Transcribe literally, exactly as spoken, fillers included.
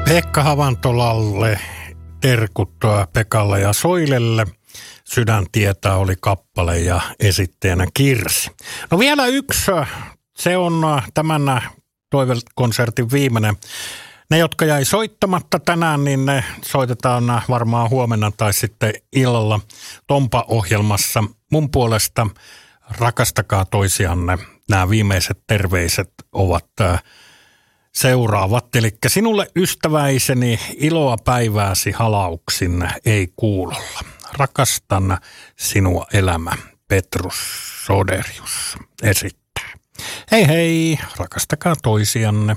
Pekka Havantolalle, terkut Pekalle ja Soilelle. Sydän tietää oli kappale ja esittäjänä Kirsi. No vielä yksi, se on tämän toivekonsertin viimeinen. Ne, jotka jäi soittamatta tänään, niin ne soitetaan varmaan huomenna tai sitten illalla Tompa-ohjelmassa. Mun puolesta rakastakaa toisianne. Nämä viimeiset terveiset ovat seuraavat. Eli sinulle ystäväiseni iloa päivääsi halauksin ei kuulolla. Rakastan sinua elämä, Petrus Soderius esittää. Hei hei, rakastakaa toisianne.